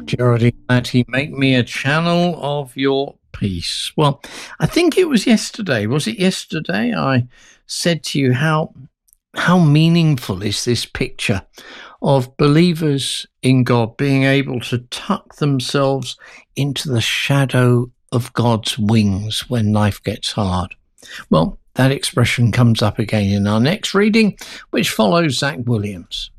Geraldine, that he make me a channel of your peace. Well, I think it was yesterday. Was it yesterday? I said to you how meaningful is this picture of believers in God being able to tuck themselves into the shadow of God's wings when life gets hard. Well, that expression comes up again in our next reading, which follows Zach Williams.